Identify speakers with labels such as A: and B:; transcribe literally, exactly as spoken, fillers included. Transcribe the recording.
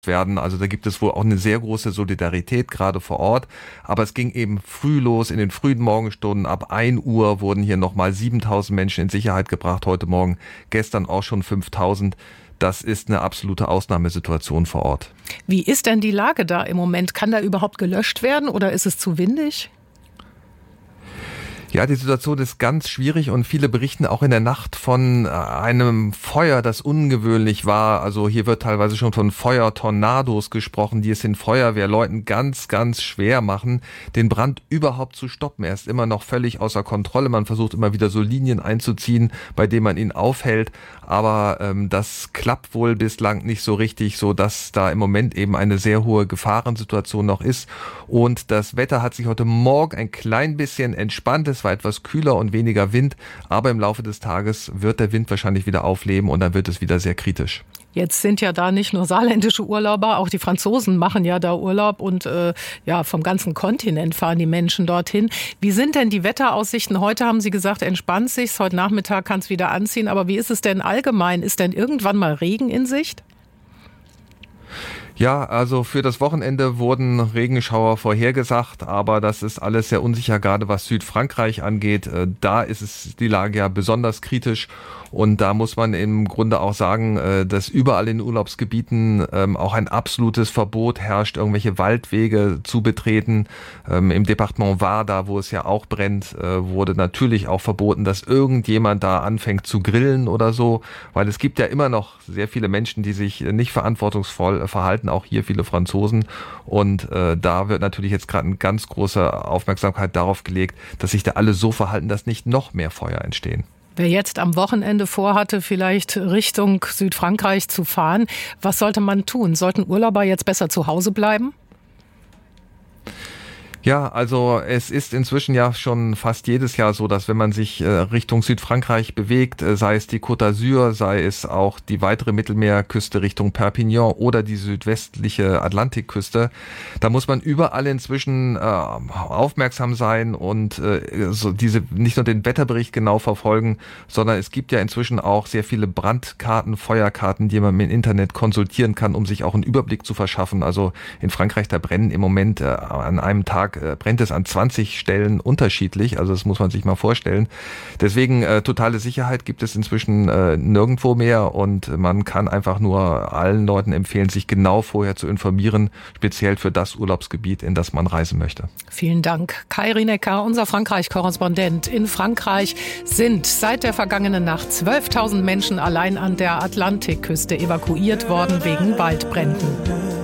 A: werden. Also da gibt es wohl auch eine sehr große Solidarität gerade vor Ort. Aber es ging eben früh los, in den frühen Morgenstunden. Ab ein Uhr wurden hier nochmal siebentausend Menschen in Sicherheit gebracht heute Morgen. Gestern auch schon fünftausend. Das ist eine absolute Ausnahmesituation vor Ort.
B: Wie ist denn die Lage da im Moment? Kann da überhaupt gelöscht werden oder ist es zu windig?
A: Ja, die Situation ist ganz schwierig und viele berichten auch in der Nacht von einem Feuer, das ungewöhnlich war. Also hier wird teilweise schon von Feuertornados gesprochen, die es den Feuerwehrleuten ganz, ganz schwer machen, den Brand überhaupt zu stoppen. Er ist immer noch völlig außer Kontrolle. Man versucht immer wieder so Linien einzuziehen, bei denen man ihn aufhält. Aber ähm, das klappt wohl bislang nicht so richtig, so dass da im Moment eben eine sehr hohe Gefahrensituation noch ist. Und das Wetter hat sich heute Morgen ein klein bisschen entspannt. Es war etwas kühler und weniger Wind, aber im Laufe des Tages wird der Wind wahrscheinlich wieder aufleben und dann wird es wieder sehr kritisch.
B: Jetzt sind ja da nicht nur saarländische Urlauber, auch die Franzosen machen ja da Urlaub und äh, ja, vom ganzen Kontinent fahren die Menschen dorthin. Wie sind denn die Wetteraussichten? Heute haben Sie gesagt, entspannt sich's, heute Nachmittag kann es wieder anziehen, aber wie ist es denn allgemein? Ist denn irgendwann mal Regen in Sicht?
A: Ja, also für das Wochenende wurden Regenschauer vorhergesagt, aber das ist alles sehr unsicher, gerade was Südfrankreich angeht. Da ist es die Lage ja besonders kritisch und da muss man im Grunde auch sagen, dass überall in Urlaubsgebieten auch ein absolutes Verbot herrscht, irgendwelche Waldwege zu betreten. Im Departement Var, da wo es ja auch brennt, wurde natürlich auch verboten, dass irgendjemand da anfängt zu grillen oder so, weil es gibt ja immer noch sehr viele Menschen, die sich nicht verantwortungsvoll verhalten, auch hier viele Franzosen. Und äh, da wird natürlich jetzt gerade eine ganz große Aufmerksamkeit darauf gelegt, dass sich da alle so verhalten, dass nicht noch mehr Feuer entstehen.
B: Wer jetzt am Wochenende vorhatte, vielleicht Richtung Südfrankreich zu fahren, was sollte man tun? Sollten Urlauber jetzt besser zu Hause bleiben?
A: Ja, also es ist inzwischen ja schon fast jedes Jahr so, dass wenn man sich äh, Richtung Südfrankreich bewegt, äh, sei es die Côte d'Azur, sei es auch die weitere Mittelmeerküste Richtung Perpignan oder die südwestliche Atlantikküste, da muss man überall inzwischen äh, aufmerksam sein und äh, so diese nicht nur den Wetterbericht genau verfolgen, sondern es gibt ja inzwischen auch sehr viele Brandkarten, Feuerkarten, die man im Internet konsultieren kann, um sich auch einen Überblick zu verschaffen. Also in Frankreich, da brennen im Moment äh, an einem Tag brennt es an zwanzig Stellen unterschiedlich, also das muss man sich mal vorstellen. Deswegen äh, totale Sicherheit gibt es inzwischen äh, nirgendwo mehr und man kann einfach nur allen Leuten empfehlen, sich genau vorher zu informieren, speziell für das Urlaubsgebiet, in das man reisen möchte.
B: Vielen Dank. Kai Rinecker, unser Frankreich-Korrespondent. In Frankreich sind seit der vergangenen Nacht zwölftausend Menschen allein an der Atlantikküste evakuiert worden wegen Waldbränden.